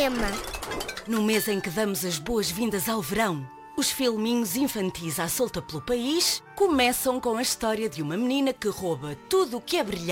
cinema. No mês em que damos as boas-vindas ao verão, os filminhos infantis à solta pelo país começam com a história de uma menina que rouba tudo o que é brilhante.